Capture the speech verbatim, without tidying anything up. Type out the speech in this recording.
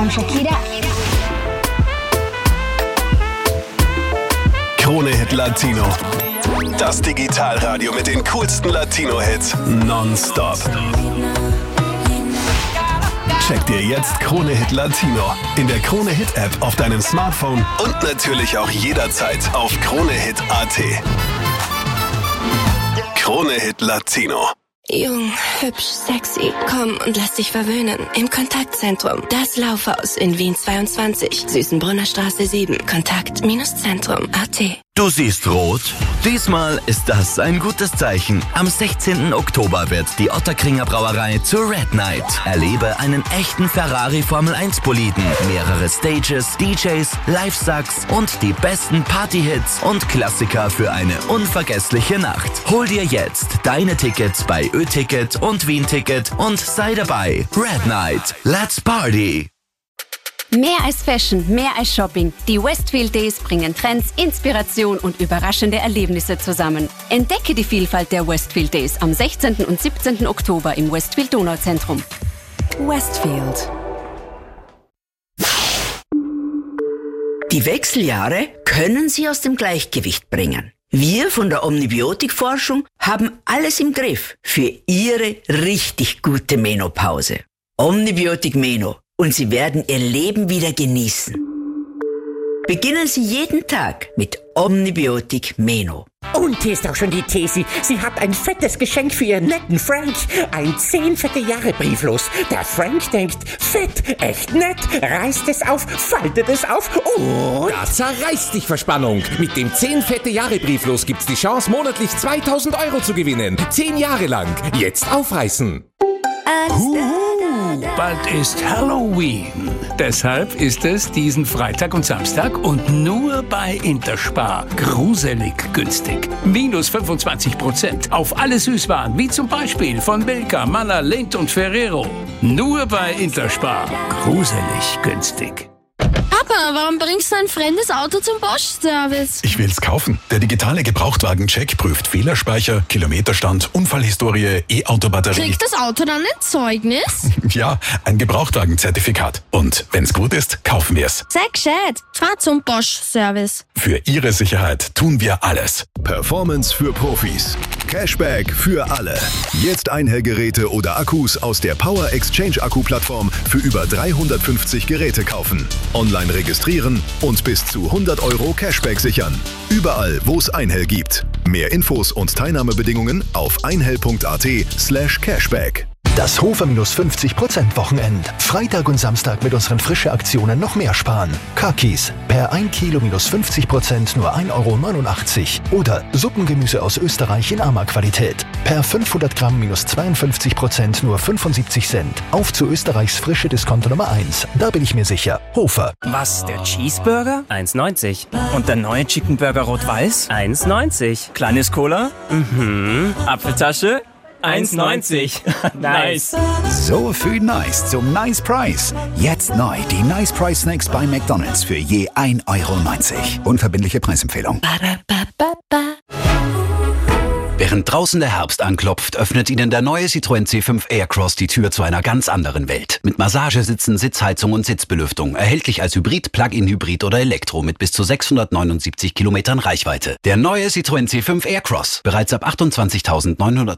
I'm Shakira. Krone Hit Latino. Das Digitalradio mit den coolsten Latino-Hits nonstop. Check dir jetzt Krone Hit Latino in der Krone Hit App auf deinem Smartphone und natürlich auch jederzeit auf kronehit punkt at. Krone Hit Latino. Jung, hübsch, sexy, komm und lass dich verwöhnen. Im Kontaktzentrum, das Laufhaus in Wien zweiundzwanzig, Süßenbrunner Straße sieben, Kontakt-Zentrum punkt at. Du siehst rot? Diesmal ist das ein gutes Zeichen. Am sechzehnten Oktober wird die Ottakringer Brauerei zur Red Night. Erlebe einen echten Ferrari Formel eins Boliden, mehrere Stages, D Js, Live-Sucks und die besten Party-Hits und Klassiker für eine unvergessliche Nacht. Hol dir jetzt deine Tickets bei Ö-Ticket und Wien-Ticket und sei dabei. Red Night. Let's party! Mehr als Fashion, mehr als Shopping. Die Westfield Days bringen Trends, Inspiration und überraschende Erlebnisse zusammen. Entdecke die Vielfalt der Westfield Days am sechzehnten und siebzehnten Oktober im Westfield Donauzentrum. Westfield. Die Wechseljahre können Sie aus dem Gleichgewicht bringen. Wir von der Omnibiotik-Forschung haben alles im Griff für Ihre richtig gute Menopause. Omnibiotik Meno. Und Sie werden Ihr Leben wieder genießen. Beginnen Sie jeden Tag mit Omnibiotik Meno. Und hier ist auch schon die Tesi. Sie hat ein fettes Geschenk für ihren netten Frank. Ein zehn fette Jahre Brieflos. Der Frank denkt, fett, echt nett, reißt es auf, faltet es auf und... Da zerreißt dich Verspannung. Mit dem zehn fette Jahre Brieflos gibt's die Chance, monatlich zweitausend Euro zu gewinnen. Zehn Jahre lang. Jetzt aufreißen. Huhu, bald ist Halloween. Deshalb ist es diesen Freitag und Samstag und nur bei Interspar gruselig günstig. Minus fünfundzwanzig Prozent auf alle Süßwaren, wie zum Beispiel von Milka, Manna, Lindt und Ferrero. Nur bei Interspar gruselig günstig. Papa, warum bringst du ein fremdes Auto zum Bosch-Service? Ich will's kaufen. Der digitale Gebrauchtwagen-Check prüft Fehlerspeicher, Kilometerstand, Unfallhistorie, E-Auto-Batterie. Kriegt das Auto dann ein Zeugnis? Ja, ein Gebrauchtwagen-Zertifikat. Und wenn's gut ist, kaufen wir's. Sei gescheit. Fahr zum Bosch-Service. Für Ihre Sicherheit tun wir alles. Performance für Profis. Cashback für alle. Jetzt Einhellgeräte oder Akkus aus der Power Exchange Akku-Plattform für über dreihundertfünfzig Geräte kaufen. Online registrieren und bis zu hundert Euro Cashback sichern. Überall, wo es Einhell gibt. Mehr Infos und Teilnahmebedingungen auf einhell punkt at slash cashback. Das Hofer minus fünfzig Prozent Wochenend. Freitag und Samstag mit unseren frische Aktionen noch mehr sparen. Kakis, per ein Kilo minus fünfzig Prozent nur ein Euro neunundachtzig. Oder Suppengemüse aus Österreich in Ama-Qualität. Per fünfhundert Gramm minus zweiundfünfzig Prozent nur fünfundsiebzig Cent. Auf zu Österreichs frische Discounter Nummer eins. Da bin ich mir sicher. Hofer. Was, der Cheeseburger? eins neunzig. Und der neue Chicken Burger Rot-Weiß? eins neunzig. Kleines Cola? Mhm. Apfeltasche? eins neunzig. Nice. So viel Nice zum Nice Price. Jetzt neu die Nice Price Snacks bei McDonald's für je ein Euro neunzig. Unverbindliche Preisempfehlung. Während draußen der Herbst anklopft, öffnet Ihnen der neue Citroën C fünf Aircross die Tür zu einer ganz anderen Welt. Mit Massagesitzen, Sitzheizung und Sitzbelüftung. Erhältlich als Hybrid, Plug-in-Hybrid oder Elektro mit bis zu sechshundertneunundsiebzig Kilometern Reichweite. Der neue Citroën C fünf Aircross. Bereits ab achtundzwanzigtausendneunhundert